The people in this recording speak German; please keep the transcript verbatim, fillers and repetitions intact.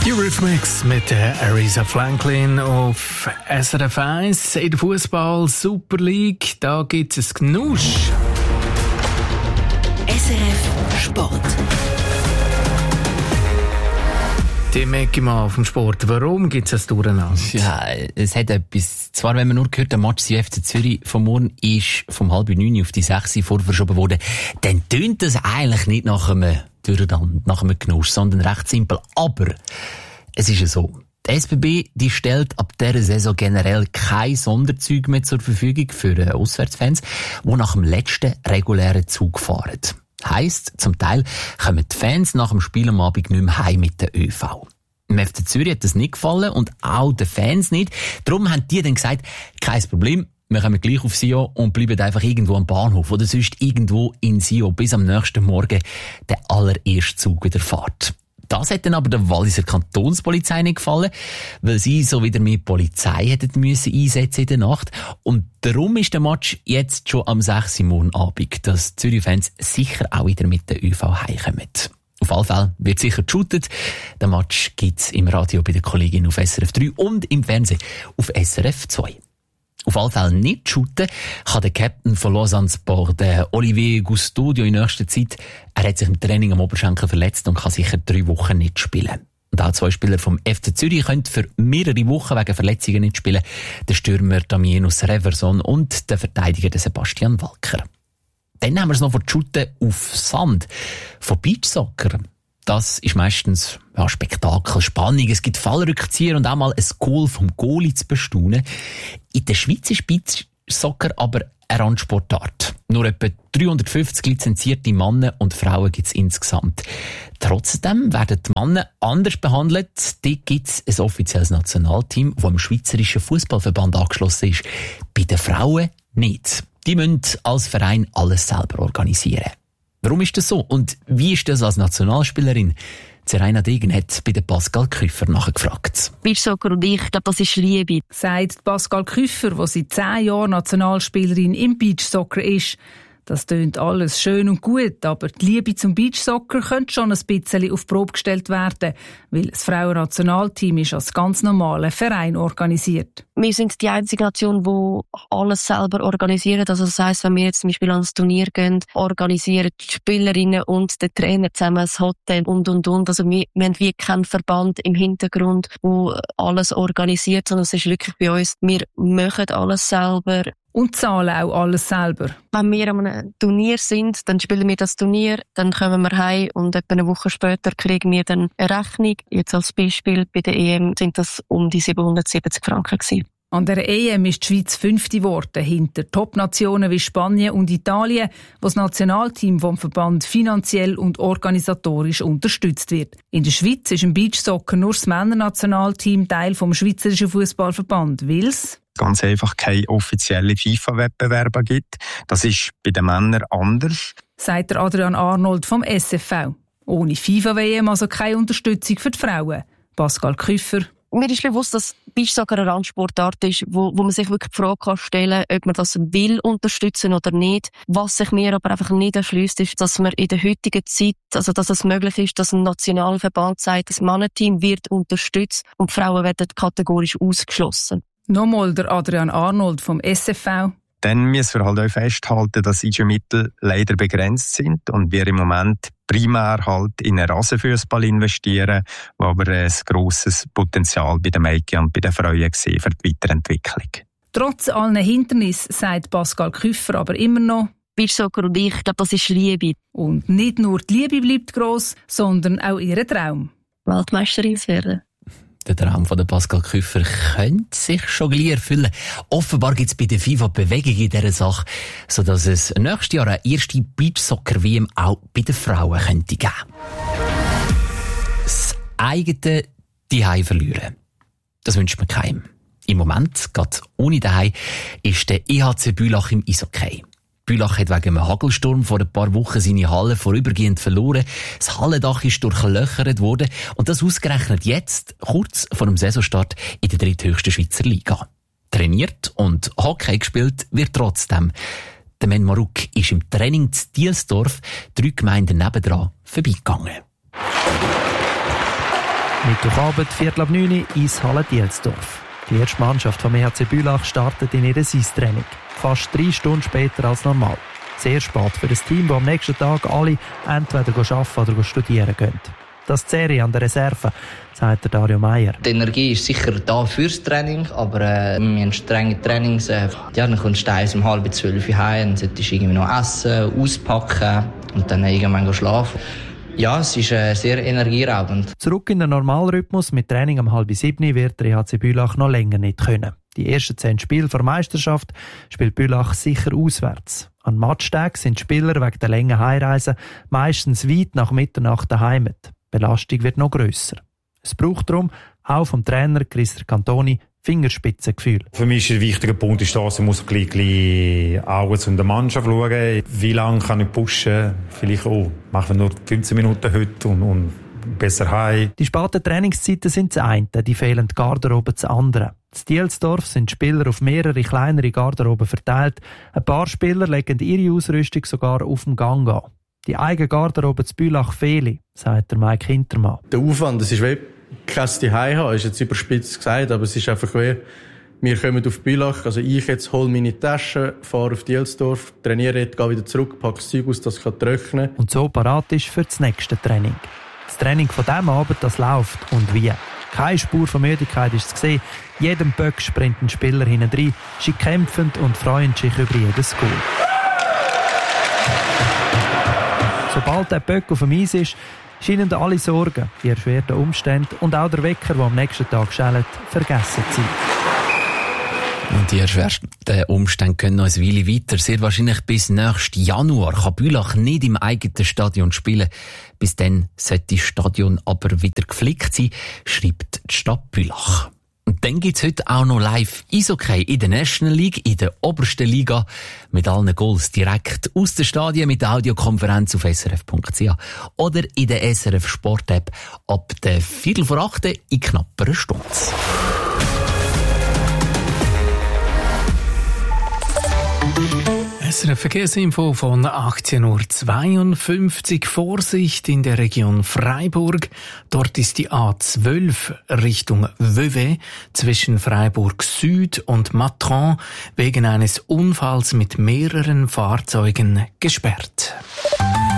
Eurythmics mit der Aretha Franklin auf S R F eins. In der Fußball Super League, da gibt es ein Gnusch. S R F Sport. Die merke mal auf dem Sport. Warum gibt es ein Durcheinander? Ja, es hat etwas. Zwar, wenn man nur gehört, der Match F C Zürich vom Morgen ist vom halb neun auf die sechs vorverschoben worden, dann tönt das eigentlich nicht nach einem Durcheinander, nach einem Genusch, sondern recht simpel. Aber es ist ja so. Die S B B, die stellt ab dieser Saison generell kein Sonderzug mehr zur Verfügung für Auswärtsfans, die nach dem letzten regulären Zug fahren. Heisst, zum Teil kommen die Fans nach dem Spiel am Abend nicht mehr heim mit der Ö V. Im F C Zürich hat das nicht gefallen und auch den Fans nicht. Darum haben die dann gesagt, kein Problem, wir kommen gleich auf Sion und bleiben einfach irgendwo am Bahnhof oder sonst irgendwo in Sion, bis am nächsten Morgen der allererste Zug wieder fährt. Das hat dann aber der Walliser Kantonspolizei nicht gefallen, weil sie so wieder mehr Polizei hätten müssen einsetzen in der Nacht. Und darum ist der Match jetzt schon am sechs Uhr morgen Abend, dass die Zürich-Fans sicher auch wieder mit der Ö V heimkommen. Auf alle Fälle wird sicher geshootet. Den Match gibt's im Radio bei der Kollegin auf S R F drei und im Fernsehen auf S R F zwei. Auf alle Fälle nicht shooten kann der Captain von Lausanne Sport, der Olivier Gustodio, in nächster Zeit. Er hat sich im Training am Oberschenkel verletzt und kann sicher drei Wochen nicht spielen. Und auch zwei Spieler vom F C Zürich können für mehrere Wochen wegen Verletzungen nicht spielen. Der Stürmer Damienus Reverson und der Verteidiger Sebastian Walker. Dann haben wir es noch von Shooten auf Sand, von Beachsoccer. Das ist meistens ja, Spektakel, Spannung. Es gibt Fallrückzieher und auch mal ein Goal vom Goalie zu bestaunen. In der Schweiz ist Beachsoccer aber eine Randsportart. Nur etwa dreihundertfünfzig lizenzierte Männer und Frauen gibt es insgesamt. Trotzdem werden die Männer anders behandelt. Dort gibt es ein offizielles Nationalteam, das im Schweizerischen Fußballverband angeschlossen ist. Bei den Frauen nicht. Die müssen als Verein alles selber organisieren. Warum ist das so? Und wie ist das als Nationalspielerin? Serena Degen hat bei der Pascal Küffer nachgefragt. Beachsoccer und ich, ich glaube, das ist Liebe. Sagt Pascal Küffer, die seit zehn Jahren Nationalspielerin im Beachsoccer ist. Das tönt alles schön und gut, aber die Liebe zum Beachsoccer könnte schon ein bisschen auf die Probe gestellt werden, weil das Frauennationalteam ist als ganz normaler Verein organisiert. Wir sind die einzige Nation, die alles selber organisiert. Also das heisst, wenn wir jetzt zum Beispiel ans Turnier gehen, organisieren die Spielerinnen und der Trainer zusammen das Hotel und, und, und. Also wir, wir haben wie keinen Verband im Hintergrund, der alles organisiert, sondern es ist wirklich bei uns, wir machen alles selber. Und zahlen auch alles selber. Wenn wir an einem Turnier sind, dann spielen wir das Turnier, dann kommen wir heim und etwa eine Woche später kriegen wir dann eine Rechnung. Jetzt als Beispiel bei der E M sind das um die siebenhundertsiebzig Franken gewesen. An der E M ist die Schweiz fünfte geworden, hinter Top-Nationen wie Spanien und Italien, wo das Nationalteam vom Verband finanziell und organisatorisch unterstützt wird. In der Schweiz ist im Beachsoccer nur das Männernationalteam Teil vom Schweizerischen Fußballverband, weil es ganz einfach keine offiziellen FIFA-Wettbewerbe gibt. Das ist bei den Männern anders. Sagt der Adrian Arnold vom S F V. Ohne FIFA-W M also keine Unterstützung für die Frauen. Pascal Küffer. Mir ist bewusst, dass Beachsoccer eine Randsportart ist, wo, wo man sich wirklich die Frage kann stellen kann, ob man das will unterstützen oder nicht. Was sich mir aber einfach nicht erschließt, ist, dass man in der heutigen Zeit, also dass es möglich ist, dass ein Nationalverband sagt, das Mannenteam wird unterstützt und die Frauen werden kategorisch ausgeschlossen. Nochmal der Adrian Arnold vom S F V. Dann müssen wir halt auch festhalten, dass unsere Mittel leider begrenzt sind und wir im Moment primär halt in den Rasenfußball investieren, wo aber ein grosses Potenzial bei den Mädchen und bei den Frauen sehen für die Weiterentwicklung. Trotz allen Hindernissen sagt Pascal Küffer aber immer noch, Beachsoccer und ich, ich glaube, das ist Liebe. Und nicht nur die Liebe bleibt gross, sondern auch ihr Traum. Weltmeisterin zu werden. Der Traum von der Pascal Küffer könnte sich schon gleich erfüllen. Offenbar gibt es bei der FIFA Bewegung in dieser Sache, sodass es nächstes Jahr eine erste Beachsoccer-W M auch bei den Frauen könnte geben. Das eigene Zuhause verlieren. Das wünscht man keinem. Im Moment, gerade ohne Zuhause, ist der E H C Bülach im Eishockey. Bülach hat wegen einem Hagelsturm vor ein paar Wochen seine Halle vorübergehend verloren. Das Hallendach ist durchlöchert worden und das ausgerechnet jetzt, kurz vor dem Saisonstart in der dritthöchsten Schweizer Liga. Trainiert und Hockey gespielt wird trotzdem. Der Men Maruk ist im Training zu Dielsdorf, drei Gemeinden nebendran, vorbeigegangen. Mittwochabend, Viertel ab neun, Eishalle Dielsdorf. Die erste Mannschaft vom E H C Bülach startet in ihr Eistraining. Fast drei Stunden später als normal. Sehr spät für ein Team, das am nächsten Tag alle entweder arbeiten oder studieren gehen. Das zehre an der Reserve, sagt der Dario Meier. Die Energie ist sicher da fürs Training, aber äh, wir haben strenge Trainings. Äh, ja, dann kommst du um halb zwölf heim, dann solltest du irgendwie noch essen, auspacken und dann irgendwann schlafen. Ja, es ist äh, sehr energieraubend. Zurück in den Normalrhythmus mit Training um halb sieben wird der E H C Bülach noch länger nicht können. Die ersten zehn Spiele der Meisterschaft spielt Bülach sicher auswärts. An Matchtagen sind die Spieler wegen der langen Heimreise meistens weit nach Mitternacht daheim. Die Belastung wird noch grösser. Es braucht darum, auch vom Trainer Christer Cantoni, Fingerspitzengefühl. Für mich ist ein wichtiger Punkt, ist, dass man muss ein bisschen Augen zu der Mannschaft schauen. Wie lange kann ich pushen? Vielleicht auch, machen wir nur fünfzehn Minuten heute und, und besser heim. Die späten Trainingszeiten sind das eine, die fehlende Garderobe das andere. In Dielsdorf sind die Spieler auf mehrere kleinere Garderoben verteilt. Ein paar Spieler legen ihre Ausrüstung sogar auf dem Gang an. Die eigene Garderobe zu Bülach fehle, sagt der Mike Hintermann. Der Aufwand, das ist wie kein Zuhause haben, ist jetzt überspitzt gesagt, aber es ist einfach wie, wir kommen auf Bülach, also ich jetzt hole meine Tasche, fahre auf Dielsdorf, trainiere jetzt, gehe wieder zurück, packe das Zeug aus, das kann trocknen. Und so parat ist für das nächste Training. Das Training von diesem Abend, das läuft und wie. Keine Spur von Müdigkeit ist zu sehen. Jedem Böck sprinten Spieler hinten rein, sie kämpfen und freuen sich über jedes Goal. Sobald der Böck auf dem Eis ist, scheinen alle Sorgen, die erschwerten Umstände und auch der Wecker, der am nächsten Tag schellt, vergessen zu sein. Und die erschwerten Umstände gehen noch eine Weile weiter. Sehr wahrscheinlich bis nächsten Januar kann Bülach nicht im eigenen Stadion spielen. Bis dann sollte das Stadion aber wieder geflickt sein, schreibt die Stadt Bülach. Und dann gibt's heute auch noch live Eishockey in der National League, in der obersten Liga, mit allen Goals direkt aus den Stadien mit der Audiokonferenz auf s r f punkt c h oder in der S R F Sport App ab der Viertel vor acht in knapp einer Stunde. S R F Verkehrsinfo von achtzehn Uhr zweiundfünfzig. Vorsicht in der Region Freiburg. Dort ist die A zwölf Richtung Vevey zwischen Freiburg Süd und Matran wegen eines Unfalls mit mehreren Fahrzeugen gesperrt.